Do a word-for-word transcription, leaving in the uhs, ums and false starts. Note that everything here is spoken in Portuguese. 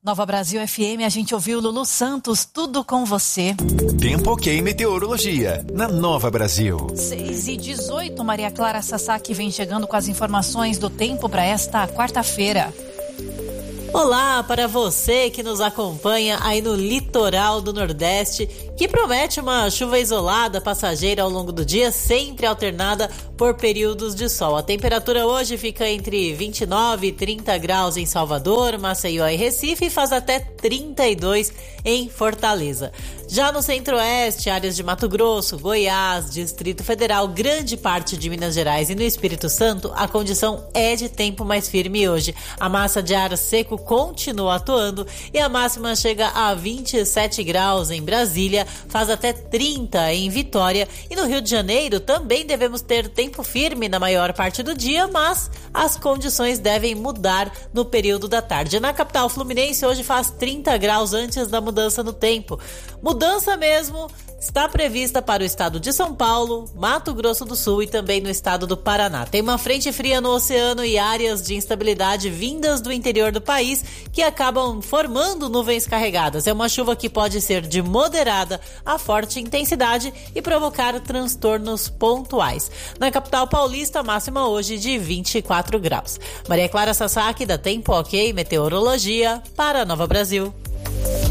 Nova Brasil F M, a gente ouviu Lulu Santos, Tudo com Você. Tempo ok meteorologia, na Nova Brasil. seis e dezoito, Maria Clara Sasaki vem chegando com as informações do tempo para esta quarta-feira. Olá para você que nos acompanha aí no litoral do Nordeste, que promete uma chuva isolada, passageira ao longo do dia, sempre alternada por períodos de sol. A temperatura hoje fica entre vinte e nove e trinta graus em Salvador, Maceió e Recife e faz até trinta e dois em Fortaleza. Já no centro-oeste, áreas de Mato Grosso, Goiás, Distrito Federal, grande parte de Minas Gerais e no Espírito Santo, a condição é de tempo mais firme hoje. A massa de ar seco continua atuando e a máxima chega a vinte e sete graus em Brasília, faz até trinta em Vitória e no Rio de Janeiro também devemos ter tempo firme na maior parte do dia, mas as condições devem mudar no período da tarde. Na capital fluminense hoje faz trinta graus antes da mudança no tempo. Mudança mesmo está prevista para o estado de São Paulo, Mato Grosso do Sul e também no estado do Paraná. Tem uma frente fria no oceano e áreas de instabilidade vindas do interior do país que acabam formando nuvens carregadas. É uma chuva que pode ser de moderada a forte intensidade e provocar transtornos pontuais. Na capital paulista, a máxima hoje de vinte e quatro graus. Maria Clara Sasaki, da Tempo Ok Meteorologia, para a Nova Brasil.